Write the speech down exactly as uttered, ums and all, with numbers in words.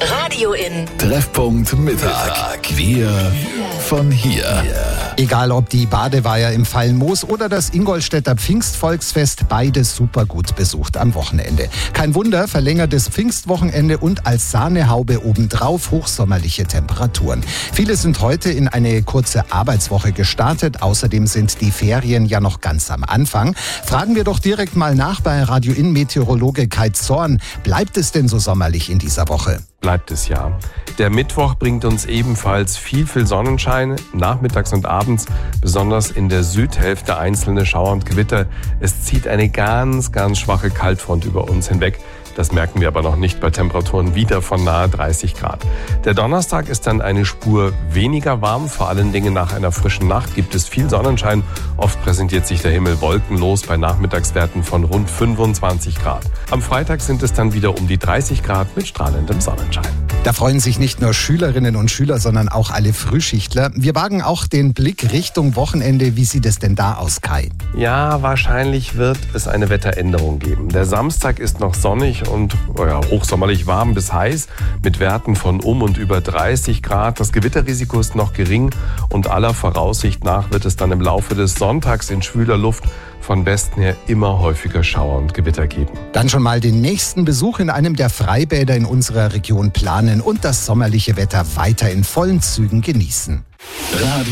Radio in Treffpunkt Mittag. Wir von hier. Egal ob die Badeweiher im Fallmoos oder das Ingolstädter Pfingstvolksfest, beides super gut besucht am Wochenende. Kein Wunder, verlängertes Pfingstwochenende und als Sahnehaube obendrauf hochsommerliche Temperaturen. Viele sind heute in eine kurze Arbeitswoche gestartet. Außerdem sind die Ferien ja noch ganz am Anfang. Fragen wir doch direkt mal nach bei Radio In Meteorologe Kai Zorn. Bleibt es denn so sommerlich in dieser Woche? Bleibt es ja. Der Mittwoch bringt uns ebenfalls viel, viel Sonnenschein, nachmittags und abends, besonders in der Südhälfte einzelne Schauer und Gewitter. Es zieht eine ganz, ganz schwache Kaltfront über uns hinweg. Das merken wir aber noch nicht bei Temperaturen wieder von nahe dreißig Grad. Der Donnerstag ist dann eine Spur weniger warm. Vor allen Dingen nach einer frischen Nacht gibt es viel Sonnenschein. Oft präsentiert sich der Himmel wolkenlos bei Nachmittagswerten von rund fünfundzwanzig Grad. Am Freitag sind es dann wieder um die dreißig Grad mit strahlendem Sonnenschein. Da freuen sich nicht nur Schülerinnen und Schüler, sondern auch alle Frühschichtler. Wir wagen auch den Blick Richtung Wochenende. Wie sieht es denn da aus, Kai? Ja, wahrscheinlich wird es eine Wetteränderung geben. Der Samstag ist noch sonnig und ja, hochsommerlich warm bis heiß mit Werten von um und über dreißig Grad. Das Gewitterrisiko ist noch gering und aller Voraussicht nach wird es dann im Laufe des Sonntags in schwüler Luft von Westen her immer häufiger Schauer und Gewitter geben. Dann schon mal den nächsten Besuch in einem der Freibäder in unserer Region planen und das sommerliche Wetter weiter in vollen Zügen genießen. Radio